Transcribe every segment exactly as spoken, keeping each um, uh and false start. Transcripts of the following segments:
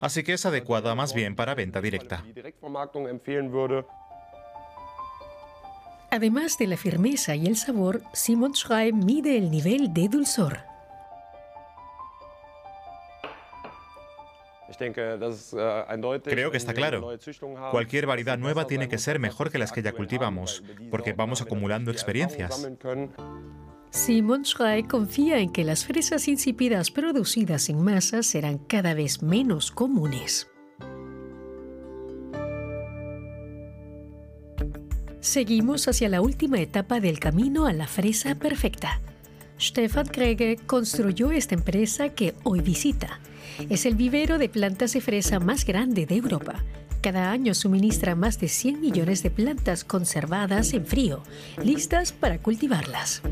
Así que es adecuada más bien para venta directa. Además de la firmeza y el sabor, Simon Schrey mide el nivel de dulzor. Creo que está claro. Cualquier variedad nueva tiene que ser mejor que las que ya cultivamos, porque vamos acumulando experiencias. Simon Schrey confía en que las fresas insípidas producidas en masa serán cada vez menos comunes. Seguimos hacia la última etapa del camino a la fresa perfecta. Stefan Krege construyó esta empresa que hoy visita. Es el vivero de plantas de fresa más grande de Europa. Cada año suministra más de cien millones de plantas conservadas en frío, listas para cultivarlas.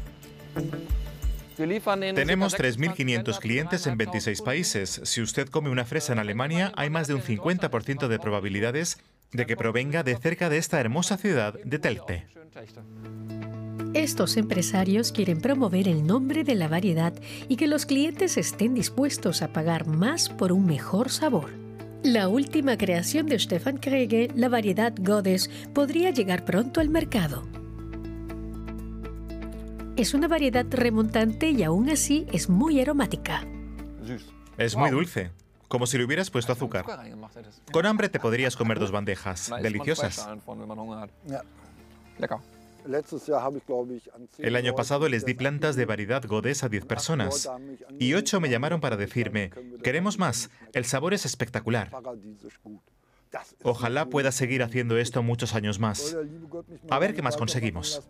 Tenemos tres mil quinientos clientes en veintiséis países. Si usted come una fresa en Alemania, hay más de un cincuenta por ciento de probabilidades de que provenga de cerca de esta hermosa ciudad de Telgte. Estos empresarios quieren promover el nombre de la variedad y que los clientes estén dispuestos a pagar más por un mejor sabor. La última creación de Stefan Krege, la variedad Goddess, podría llegar pronto al mercado. Es una variedad remontante y aún así es muy aromática. Es muy dulce, como si le hubieras puesto azúcar. Con hambre te podrías comer dos bandejas, deliciosas. El año pasado les di plantas de variedad Goddess a diez personas y ocho me llamaron para decirme, queremos más, el sabor es espectacular. Ojalá pueda seguir haciendo esto muchos años más. A ver qué más conseguimos.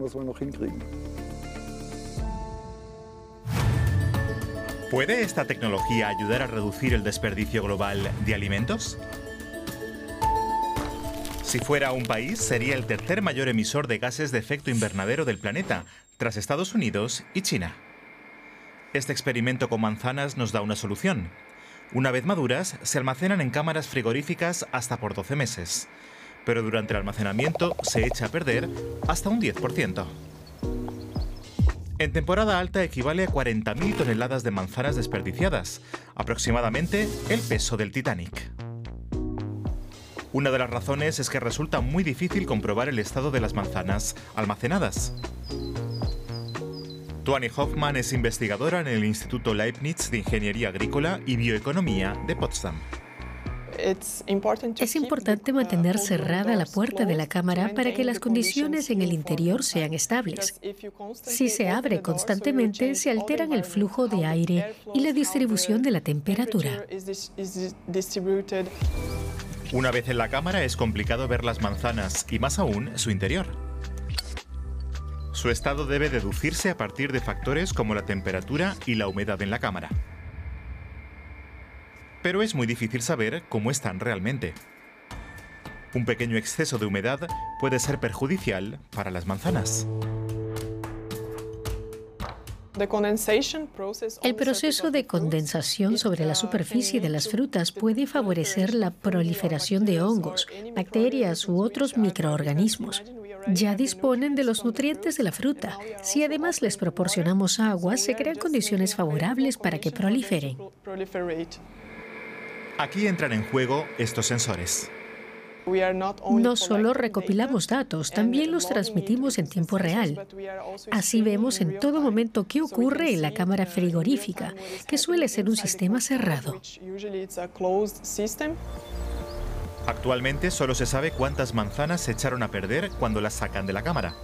¿Puede esta tecnología ayudar a reducir el desperdicio global de alimentos? Si fuera un país, sería el tercer mayor emisor de gases de efecto invernadero del planeta, tras Estados Unidos y China. Este experimento con manzanas nos da una solución. Una vez maduras, se almacenan en cámaras frigoríficas hasta por doce meses. Pero durante el almacenamiento se echa a perder hasta un diez por ciento. En temporada alta equivale a cuarenta mil toneladas de manzanas desperdiciadas, aproximadamente el peso del Titanic. Una de las razones es que resulta muy difícil comprobar el estado de las manzanas almacenadas. Tuani Hoffmann es investigadora en el Instituto Leibniz de Ingeniería Agrícola y Bioeconomía de Potsdam. Es importante mantener cerrada la puerta de la cámara para que las condiciones en el interior sean estables. Si se abre constantemente, se alteran el flujo de aire y la distribución de la temperatura. Una vez en la cámara es complicado ver las manzanas y más aún su interior. Su estado debe deducirse a partir de factores como la temperatura y la humedad en la cámara. Pero es muy difícil saber cómo están realmente. Un pequeño exceso de humedad puede ser perjudicial para las manzanas. El proceso de condensación sobre la superficie de las frutas puede favorecer la proliferación de hongos, bacterias u otros microorganismos. Ya disponen de los nutrientes de la fruta. Si además les proporcionamos agua, se crean condiciones favorables para que proliferen. Aquí entran en juego estos sensores. No solo recopilamos datos, también los transmitimos en tiempo real. Así vemos en todo momento qué ocurre en la cámara frigorífica, que suele ser un sistema cerrado. Actualmente solo se sabe cuántas manzanas se echaron a perder cuando las sacan de la cámara.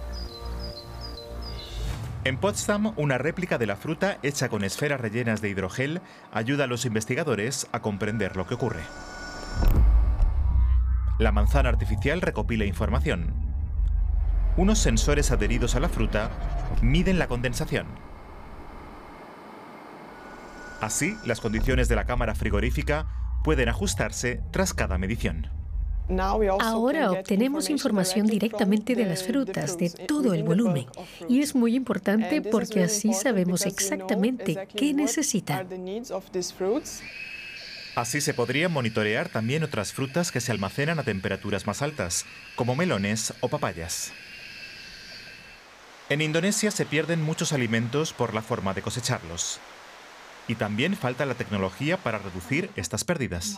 En Potsdam, una réplica de la fruta hecha con esferas rellenas de hidrogel ayuda a los investigadores a comprender lo que ocurre. La manzana artificial recopila información. Unos sensores adheridos a la fruta miden la condensación. Así, las condiciones de la cámara frigorífica pueden ajustarse tras cada medición. Ahora obtenemos información directamente de las frutas, de todo el volumen. Y es muy importante porque así sabemos exactamente qué necesitan. Así se podrían monitorear también otras frutas que se almacenan a temperaturas más altas, como melones o papayas. En Indonesia se pierden muchos alimentos por la forma de cosecharlos. Y también falta la tecnología para reducir estas pérdidas.